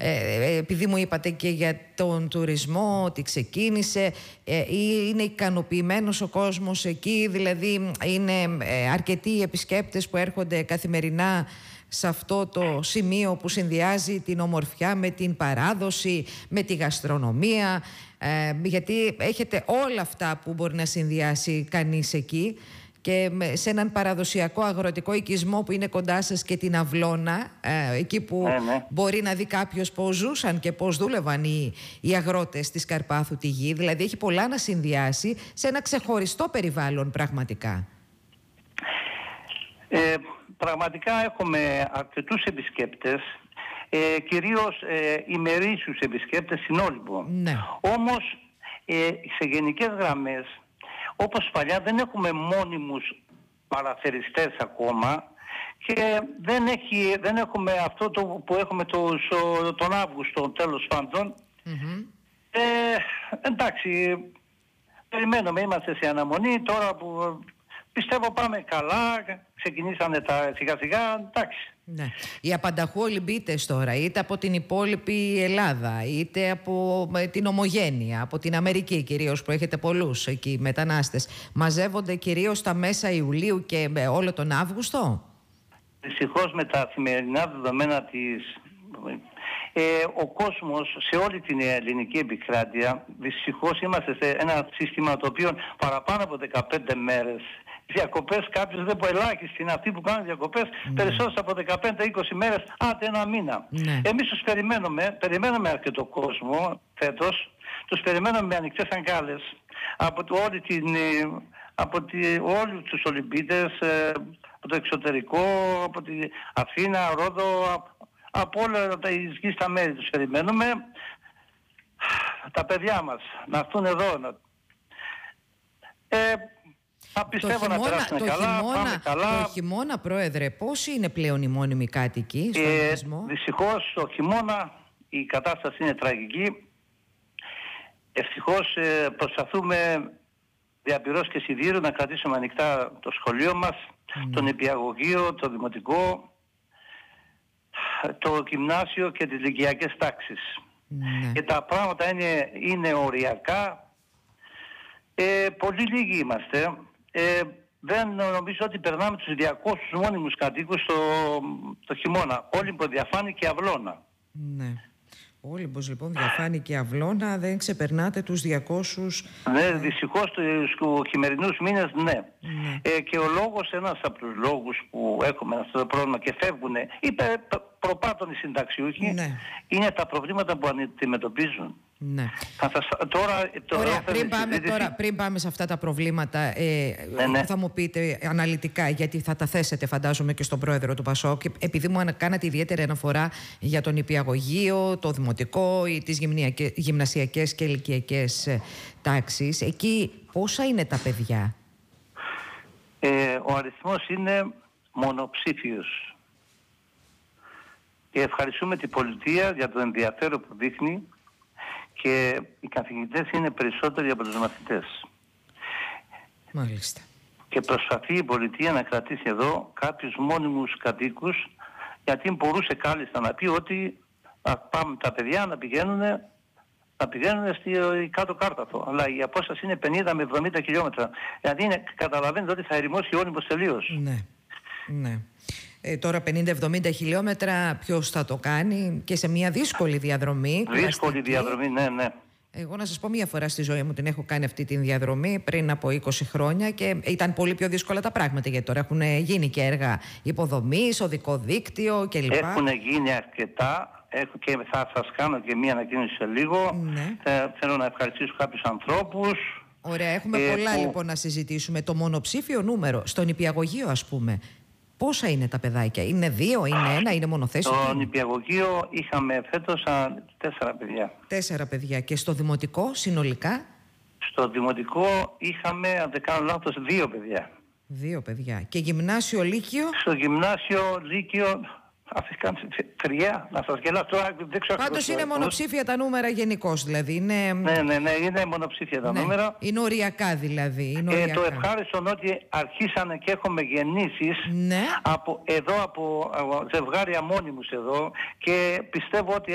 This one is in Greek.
επειδή μου είπατε και για τον τουρισμό ότι ξεκίνησε, είναι ικανοποιημένος ο κόσμος εκεί, δηλαδή είναι αρκετοί οι επισκέπτες που έρχονται καθημερινά σε αυτό το σημείο που συνδυάζει την ομορφιά με την παράδοση, με τη γαστρονομία, γιατί έχετε όλα αυτά που μπορεί να συνδυάσει κανείς εκεί, και σε έναν παραδοσιακό αγροτικό οικισμό που είναι κοντά σας και την Αυλώνα, εκεί που μπορεί να δει κάποιος πώς ζούσαν και πώς δούλευαν οι αγρότες της Καρπάθου τη γη. Δηλαδή έχει πολλά να συνδυάσει σε ένα ξεχωριστό περιβάλλον πραγματικά. Πραγματικά έχουμε αρκετούς επισκέπτες, κυρίως ημερήσιους επισκέπτες, συνόλοιπο. Ναι. Όμως σε γενικές γραμμές, όπως παλιά, δεν έχουμε μόνιμους παραθεριστές ακόμα και δεν έχουμε αυτό που έχουμε τον Αύγουστο, τέλος πάντων. Εντάξει, περιμένουμε, είμαστε σε αναμονή τώρα που πιστεύω πάμε καλά, ξεκινήσανε τα σιγά σιγά, εντάξει. Ναι. Οι απανταχού Ολυμπίτες τώρα, είτε από την υπόλοιπη Ελλάδα, είτε από την Ομογένεια, από την Αμερική κυρίως, που έχετε πολλούς εκεί μετανάστες, μαζεύονται κυρίως τα μέσα Ιουλίου και όλο τον Αύγουστο? Δυστυχώς με τα σημερινά δεδομένα ο κόσμος σε όλη την ελληνική επικράτεια, δυστυχώς είμαστε σε ένα σύστημα το οποίο παραπάνω από 15 μέρες διακοπές, κάποιος δεν πω ελάχιστοι είναι αυτοί που κάνουν διακοπές περισσότερες από 15-20 μέρες, άντε ένα μήνα. Εμείς τους περιμένουμε αρκετό κόσμο φέτος, τους περιμένουμε με ανοιχτές αγκάλες από όλους τους Ολυμπίτες, από το εξωτερικό, από την Αθήνα, Ρόδο, από όλα τα γη στα μέρη τους περιμένουμε. Τα παιδιά μας να έρθουν εδώ. Πιστεύω να περάσουν καλά, πάμε καλά. Το χειμώνα, Πρόεδρε, πόσοι είναι πλέον οι μόνιμοι κάτοικοι στον πληθυσμό? Δυστυχώς το χειμώνα η κατάσταση είναι τραγική. Ευτυχώς προσπαθούμε διαπυρός και σιδήρου να κρατήσουμε ανοιχτά το σχολείο μας, τον νηπιαγωγείο, το δημοτικό, το γυμνάσιο και τις λυκειακές τάξεις. Και τα πράγματα είναι οριακά. Πολύ λίγοι είμαστε. Δεν νομίζω ότι περνάμε τους 200 μόνιμους κατοίκους το χειμώνα. Όλυμπο, Διαφάνη και Αυλώνα. Ναι. Όλυμπος λοιπόν, Διαφάνη και Αυλώνα, δεν ξεπερνάτε τους 200. Ναι, δυστυχώς τους χειμερινούς μήνες ναι. Και ο λόγος, ένας από τους λόγους που έχουμε αυτό το πρόβλημα και φεύγουν προπάτων οι συνταξιούχοι, είναι τα προβλήματα που αντιμετωπίζουν. Ναι. Ωραία, πριν πάμε σε αυτά τα προβλήματα, θα μου πείτε αναλυτικά, γιατί θα τα θέσετε φαντάζομαι και στον πρόεδρο του ΠΑΣΟΚ, επειδή μου κάνατε ιδιαίτερη αναφορά για τον νηπιαγωγείο, το δημοτικό ή τις γυμνασιακές και ηλικιακές τάξεις. Εκεί πόσα είναι τα παιδιά? Ο αριθμός είναι μονοψήφιος και ευχαριστούμε την πολιτεία για το ενδιαφέρον που δείχνει, και οι καθηγητές είναι περισσότεροι από τους μαθητές. Μάλιστα. Και προσπαθεί η πολιτεία να κρατήσει εδώ κάποιους μόνιμους κατοίκους, γιατί μπορούσε κάλλιστα να πει ότι πάμε τα παιδιά να πηγαίνουν στη κάτω Κάρπαθο. Αλλά η απόσταση είναι 50 με 70 χιλιόμετρα. Δηλαδή καταλαβαίνετε ότι θα ερημώσει ο Όλυμπος τελείως. Ναι. Τώρα 50-70 χιλιόμετρα ποιος θα το κάνει, και σε μια δύσκολη διαδρομή. Δύσκολη διαδρομή, ναι. Εγώ να σας πω, μία φορά στη ζωή μου την έχω κάνει αυτή τη διαδρομή πριν από 20 χρόνια και ήταν πολύ πιο δύσκολα τα πράγματα, γιατί τώρα έχουν γίνει και έργα υποδομής, οδικό δίκτυο κλπ. Έχουν γίνει αρκετά και θα σας κάνω και μία ανακοίνωση σε λίγο. Θέλω να ευχαριστήσω κάποιους ανθρώπους. Ωραία, έχουμε πολλά λοιπόν να συζητήσουμε. Το μονοψήφιο νούμερο στο νηπιαγωγείο, ας πούμε, πόσα είναι τα παιδάκια? Είναι 2, είναι 1, είναι μονοθέσιο? Στο νηπιαγωγείο είχαμε φέτος 4 παιδιά. 4 παιδιά. Και στο δημοτικό συνολικά? Στο δημοτικό είχαμε, αν δεν κάνω λάθος, 2 παιδιά. 2 παιδιά. Και γυμνάσιο, λύκειο? Στο γυμνάσιο, λύκειο, αυτές κάνουν 3, να σας γελάσω τώρα, δεν ξέρω. Πάντως είναι μονοψήφια τα νούμερα γενικώς, δηλαδή. Ναι, είναι μονοψήφια τα νούμερα. Είναι οριακά δηλαδή. Το ευχάριστο είναι ότι αρχίσανε και έχουμε γεννήσεις από ζευγάρια μόνιμους εδώ, και πιστεύω ότι